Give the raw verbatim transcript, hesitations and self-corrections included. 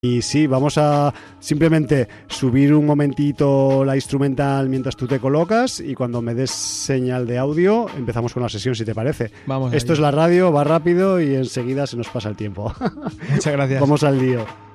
Y sí, vamos a simplemente subir un momentito la instrumental mientras tú te colocas y cuando me des señal de audio empezamos con la sesión, si te parece. Vamos Esto allá. es la radio, va rápido y enseguida se nos pasa el tiempo. Muchas gracias. Vamos al lío.